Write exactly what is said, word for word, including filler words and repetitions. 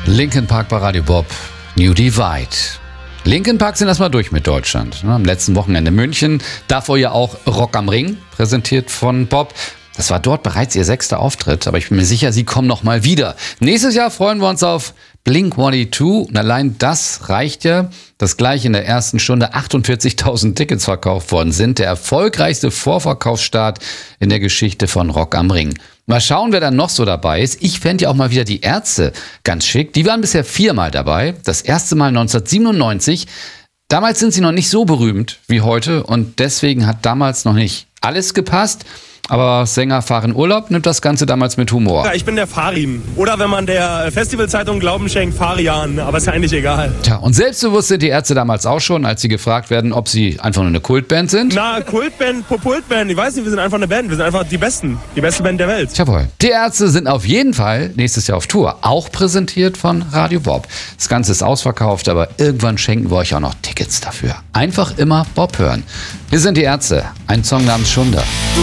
Linkin Park bei Radio Bob, New Divide. Linkin Park sind erstmal durch mit Deutschland. Am letzten Wochenende München, davor ja auch Rock am Ring, präsentiert von Bob. Das war dort bereits ihr sechster Auftritt, aber ich bin mir sicher, sie kommen noch mal wieder. Nächstes Jahr freuen wir uns auf Blink einundzwanzig und allein das reicht ja, dass gleich in der ersten Stunde achtundvierzigtausend Tickets verkauft worden sind. Der erfolgreichste Vorverkaufsstart in der Geschichte von Rock am Ring. Mal schauen, wer dann noch so dabei ist. Ich fände ja auch mal wieder die Ärzte ganz schick. Die waren bisher viermal dabei. Das erste Mal neunzehnhundertsiebenundneunzig. Damals sind sie noch nicht so berühmt wie heute und deswegen hat damals noch nicht alles gepasst. Aber Sänger Farin Urlaub nimmt das Ganze damals mit Humor. Ja, ich bin der Farin. Oder wenn man der Festivalzeitung Glauben schenkt, Farian. Aber ist ja eigentlich egal. Tja, und selbstbewusst sind die Ärzte damals auch schon, als sie gefragt werden, ob sie einfach nur eine Kultband sind. Na, Kultband, Popultband. Ich weiß nicht, wir sind einfach eine Band. Wir sind einfach die Besten. Die beste Band der Welt. Jawohl. Die Ärzte sind auf jeden Fall nächstes Jahr auf Tour. Auch präsentiert von Radio Bob. Das Ganze ist ausverkauft, aber irgendwann schenken wir euch auch noch Tickets dafür. Einfach immer Bob hören. Wir sind die Ärzte. Ein Song namens Schunder. Du